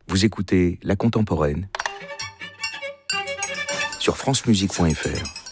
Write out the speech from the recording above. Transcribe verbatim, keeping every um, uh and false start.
Vous écoutez La Contemporaine sur francemusique point F R.